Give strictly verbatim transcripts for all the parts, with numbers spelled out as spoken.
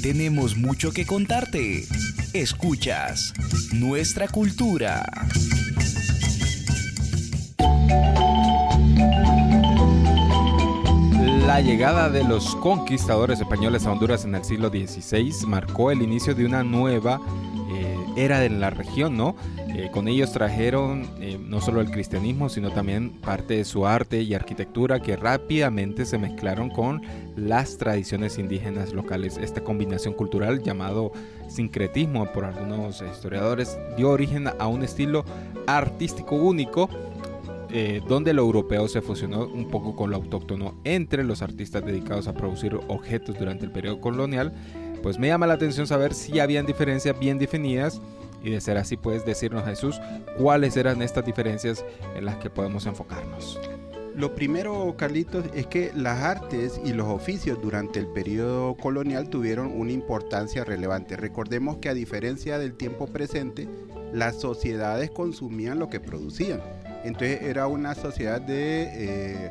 tenemos mucho que contarte. Escuchas Nuestra Cultura. La llegada de los conquistadores españoles a Honduras en el siglo dieciséis marcó el inicio de una nueva eh, era en la región, ¿no? Eh, con ellos trajeron eh, no solo el cristianismo, sino también parte de su arte y arquitectura que rápidamente se mezclaron con las tradiciones indígenas locales. Esta combinación cultural, llamado sincretismo por algunos historiadores, dio origen a un estilo artístico único, Eh, donde lo europeo se fusionó un poco con lo autóctono. Entre los artistas dedicados a producir objetos durante el periodo colonial, pues me llama la atención saber si habían diferencias bien definidas, y de ser así, puedes decirnos, Jesús, cuáles eran estas diferencias en las que podemos enfocarnos. Lo primero, Carlitos, es que las artes y los oficios durante el periodo colonial tuvieron una importancia relevante. Recordemos que, a diferencia del tiempo presente, las sociedades consumían lo que producían. Entonces era una sociedad de eh,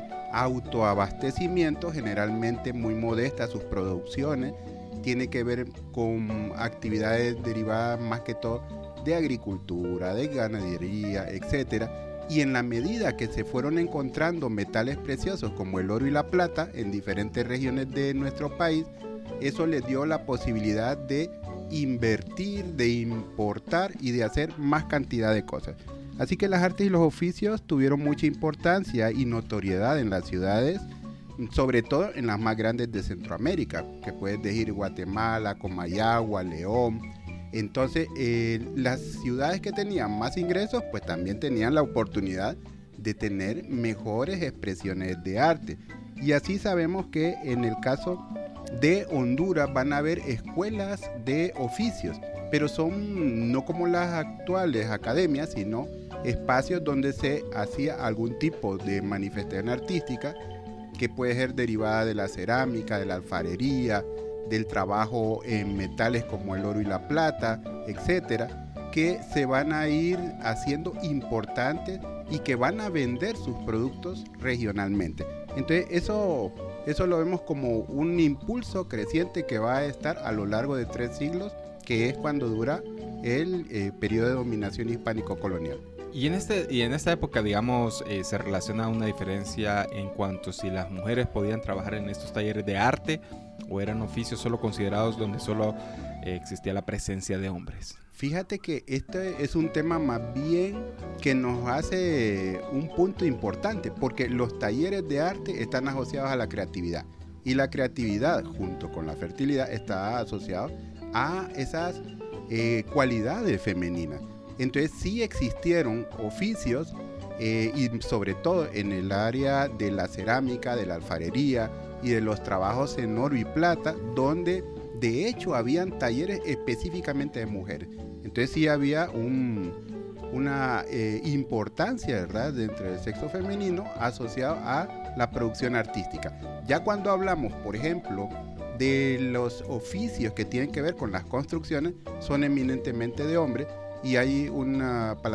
autoabastecimiento, generalmente muy modesta sus producciones. Tiene que ver con actividades derivadas más que todo de agricultura, de ganadería, etcétera. Y en la medida que se fueron encontrando metales preciosos como el oro y la plata en diferentes regiones de nuestro país, eso les dio la posibilidad de invertir, de importar y de hacer más cantidad de cosas. Así que las artes y los oficios tuvieron mucha importancia y notoriedad en las ciudades, sobre todo en las más grandes de Centroamérica, que puedes decir Guatemala, Comayagua, León. Entonces, eh, las ciudades que tenían más ingresos, pues también tenían la oportunidad de tener mejores expresiones de arte. Y así sabemos que en el caso de Honduras van a haber escuelas de oficios, pero son no como las actuales academias, sino espacios donde se hacía algún tipo de manifestación artística que puede ser derivada de la cerámica, de la alfarería, del trabajo en metales como el oro y la plata, etcétera, que se van a ir haciendo importantes y que van a vender sus productos regionalmente. Entonces eso, eso lo vemos como un impulso creciente que va a estar a lo largo de tres siglos, que es cuando dura el eh, periodo de dominación hispánico-colonial. Y en, este, y en esta época, digamos, eh, se relaciona una diferencia en cuanto a si las mujeres podían trabajar en estos talleres de arte o eran oficios solo considerados donde solo eh, existía la presencia de hombres. Fíjate que este es un tema más bien que nos hace un punto importante, porque los talleres de arte están asociados a la creatividad, y la creatividad junto con la fertilidad está asociada a esas eh, cualidades femeninas. Entonces sí existieron oficios eh, y sobre todo en el área de la cerámica, de la alfarería y de los trabajos en oro y plata, donde de hecho habían talleres específicamente de mujeres. Entonces sí había un, una eh, importancia, ¿verdad?, dentro del sexo femenino asociado a la producción artística. Ya cuando hablamos, por ejemplo, de los oficios que tienen que ver con las construcciones, son eminentemente de hombres, y hay una palabra